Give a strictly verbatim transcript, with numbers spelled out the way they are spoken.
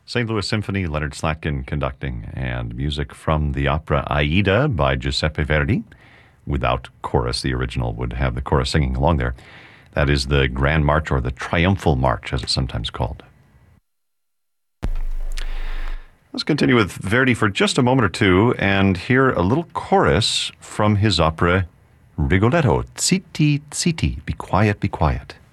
Saint Louis Symphony, Leonard Slatkin conducting, and music from the opera Aida by Giuseppe Verdi, without chorus. The original would have the chorus singing along there. That is the Grand March, or the Triumphal March, as it's sometimes called. Let's continue with Verdi for just a moment or two and hear a little chorus from his opera Rigoletto. Zitti, zitti, be quiet, be quiet.